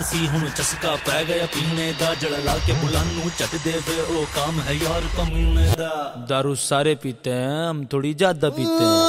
सी हुण चस्का पै गया पीने दा, जड़ा ला के बुलानू चट दे वे ओ काम है यार कमीने दा। दारू सारे पीते हैं, हम थोड़ी ज्यादा पीते हैं।